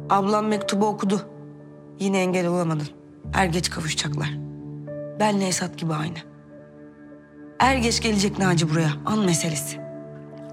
Ablam mektubu okudu. Yine engel olamadın. Er geç kavuşacaklar. Benle Esat gibi aynı. Er geç gelecek Naci buraya. An meselesi.